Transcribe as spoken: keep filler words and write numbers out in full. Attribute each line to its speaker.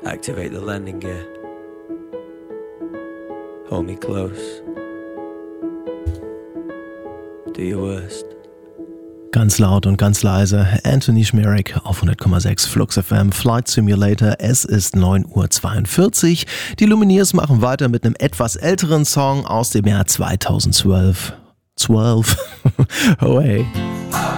Speaker 1: Activate the landing gear. Hold me close. Do your worst.
Speaker 2: Ganz laut und ganz leise, Anthony Schmierek auf hundert Komma sechs Flux F M, Flight Simulator, es ist neun Uhr zweiundvierzig. Die Lumineers machen weiter mit einem etwas älteren Song aus dem Jahr zweitausendzwölf. zwölf. Oh hey.